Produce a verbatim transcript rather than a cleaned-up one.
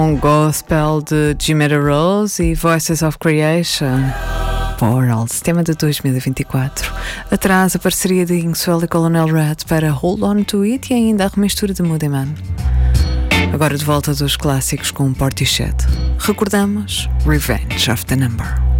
Um gospel de Jimmy Rose e Voices of Creation. Portals, tema de dois mil e vinte e quatro. Atrás a parceria de Inkswell e Colonel Red para Hold On To It e ainda a remistura de Moody Man. Agora de volta dos clássicos com Portishead. Recordamos Revenge of the Number.